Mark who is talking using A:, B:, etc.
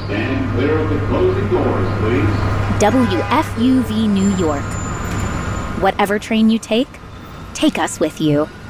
A: Stand clear of the closing doors, please.
B: WFUV New York. Whatever train you take us with you.